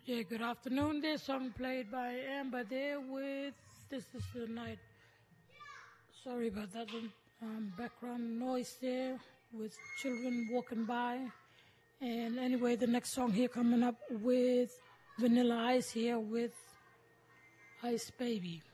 Yeah, good afternoon. This song played by Amber there with This Is the Night. Sorry about that background noise there with children walking by. And anyway, the next song here coming up with Vanilla Ice here with Ice Baby.